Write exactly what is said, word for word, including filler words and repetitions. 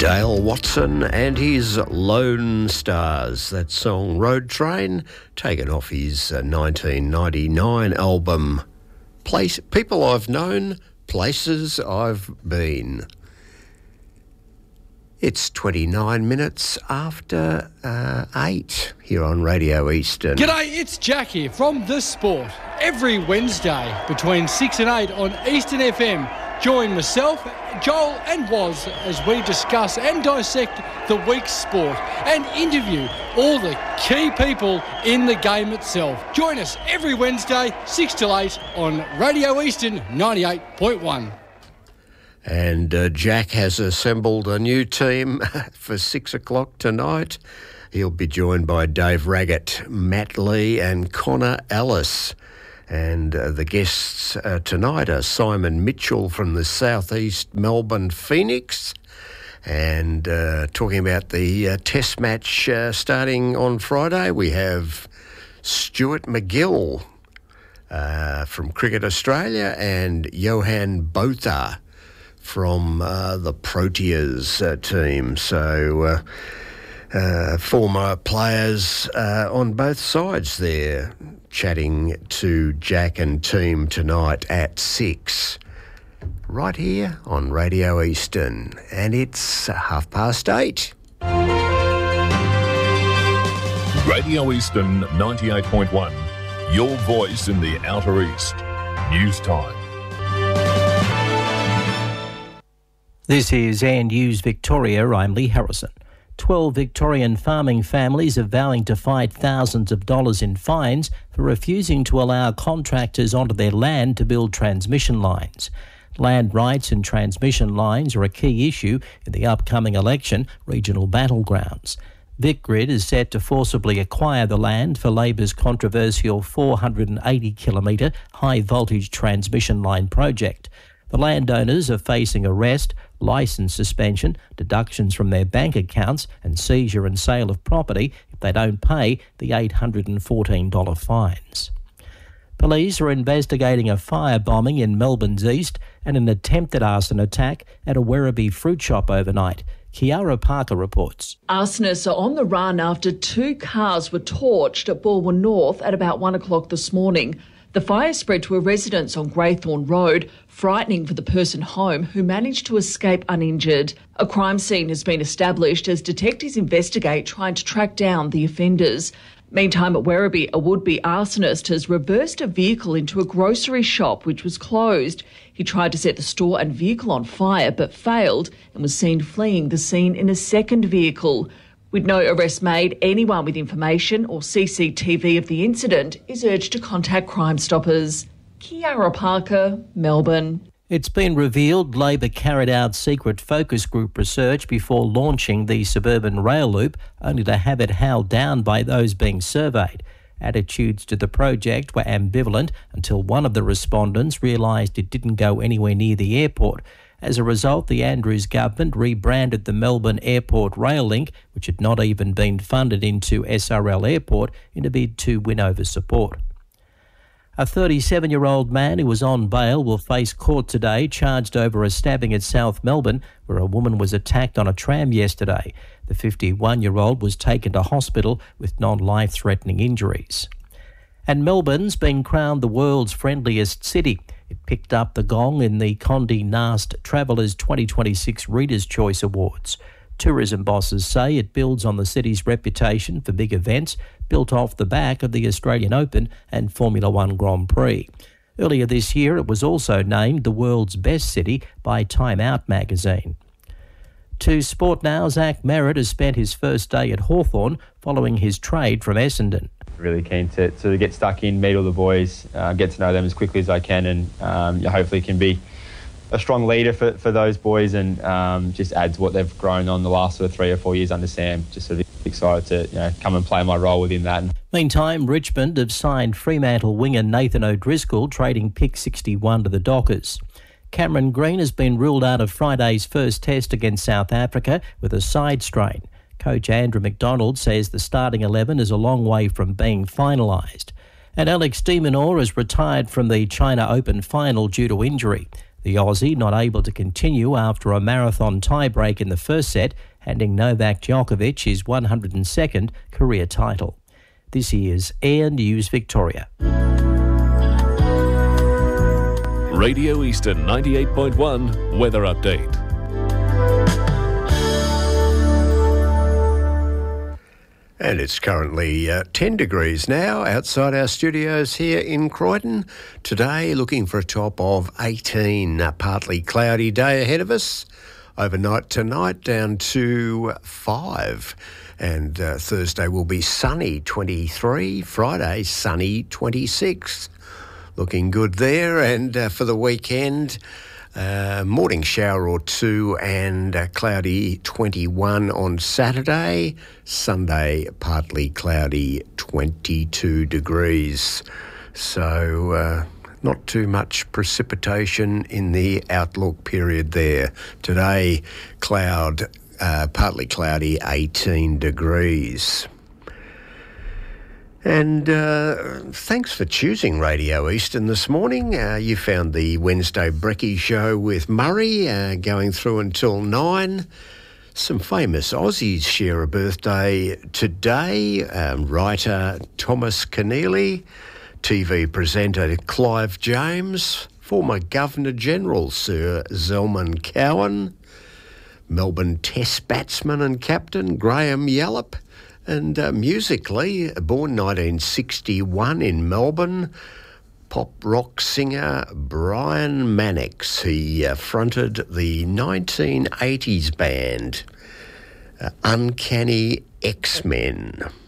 Dale Watson and his Lone Stars. That song, Road Train, taken off his uh, nineteen ninety-nine album, Place, People I've Known, Places I've Been. It's twenty-nine minutes after uh, eight here on Radio Eastern. G'day, it's Jack here from The Sport. Every Wednesday between six and eight on Eastern F M, join myself, Joel and Woz as we discuss and dissect the week's sport and interview all the key people in the game itself. Join us every Wednesday, six till eight on Radio Eastern ninety-eight point one. And uh, Jack has assembled a new team for six o'clock tonight. He'll be joined by Dave Raggett, Matt Lee and Connor Ellis. And uh, the guests uh, tonight are Simon Mitchell from the southeast Melbourne Phoenix, and uh, talking about the uh, test match uh, starting on Friday, we have Stuart McGill uh, from Cricket Australia and Johan Botha from uh, the Proteas uh, team. So uh, uh, former players uh, on both sides there, chatting to Jack and team tonight at six, right here on Radio Eastern. And it's half past eight. Radio Eastern ninety-eight point one, your voice in the Outer East. News time. This is A News Victoria. I'm Lee Harrison. Twelve Victorian farming families are vowing to fight thousands of dollars in fines for refusing to allow contractors onto their land to build transmission lines. Land rights and transmission lines are a key issue in the upcoming election regional battlegrounds. VicGrid is set to forcibly acquire the land for Labor's controversial four hundred eighty kilometre high-voltage transmission line project. The landowners are facing arrest, licence suspension, deductions from their bank accounts and seizure and sale of property if they don't pay the eight hundred fourteen dollars fines. Police are investigating a firebombing in Melbourne's east and an attempted arson attack at a Werribee fruit shop overnight. Kiara Parker reports. Arsonists are on the run after two cars were torched at Balwyn North at about one o'clock this morning. The fire spread to a residence on Greythorn Road, frightening for the person home who managed to escape uninjured. A crime scene has been established as detectives investigate trying to track down the offenders. Meantime, at Werribee, a would-be arsonist has reversed a vehicle into a grocery shop which was closed. He tried to set the store and vehicle on fire but failed and was seen fleeing the scene in a second vehicle. With no arrest made, anyone with information or C C T V of the incident is urged to contact Crime Stoppers. Kiara Parker, Melbourne. It's been revealed Labor carried out secret focus group research before launching the suburban rail loop, only to have it held down by those being surveyed. Attitudes to the project were ambivalent until one of the respondents realised it didn't go anywhere near the airport. As a result, the Andrews government rebranded the Melbourne Airport Rail Link, which had not even been funded into S R L Airport, in a bid to win over support. A thirty-seven-year-old man who was on bail will face court today, charged over a stabbing at South Melbourne, where a woman was attacked on a tram yesterday. The fifty-one-year-old was taken to hospital with non-life-threatening injuries. And Melbourne's been crowned the world's friendliest city. It picked up the gong in the Condé Nast Travellers twenty twenty-six Readers' Choice Awards. Tourism bosses say it builds on the city's reputation for big events, built off the back of the Australian Open and Formula One Grand Prix. Earlier this year, it was also named the world's best city by Time Out magazine. To sport now, Zach Merritt has spent his first day at Hawthorn following his trade from Essendon. Really keen to, to get stuck in, meet all the boys, uh, get to know them as quickly as I can, and um, hopefully can be a strong leader for, for those boys, and um, just add to what they've grown on the last sort of three or four years under Sam. Just sort of excited to you know, come and play my role within that. Meantime, Richmond have signed Fremantle winger Nathan O'Driscoll, trading pick sixty-one to the Dockers. Cameron Green has been ruled out of Friday's first test against South Africa with a side strain. Coach Andrew McDonald says the starting eleven is a long way from being finalised. And Alex de Minaur has retired from the China Open final due to injury. The Aussie not able to continue after a marathon tiebreak in the first set, handing Novak Djokovic his one hundred second career title. This is Air News Victoria. Radio Eastern ninety-eight point one Weather Update. And it's currently uh, ten degrees now outside our studios here in Croydon. Today, looking for a top of eighteen. A partly cloudy day ahead of us. Overnight tonight, down to five. And uh, Thursday will be sunny, twenty-three. Friday, sunny, twenty-six. Looking good there. And uh, for the weekend, uh, morning shower or two and uh, cloudy, twenty-one on Saturday. Sunday, partly cloudy, twenty-two degrees. So uh, not too much precipitation in the outlook period there. Today, cloud, uh, partly cloudy, eighteen degrees. And uh, thanks for choosing Radio Eastern this morning. Uh, you found the Wednesday Brekkie Show with Murray uh, going through until nine. Some famous Aussies share a birthday today. Um, writer Thomas Keneally, T V presenter Clive James, former Governor-General Sir Zelman Cowen, Melbourne Test batsman and captain Graham Yallop, and uh, musically, born nineteen sixty-one in Melbourne, pop rock singer Brian Mannix. He uh, fronted the nineteen eighties band uh, Uncanny X-Men.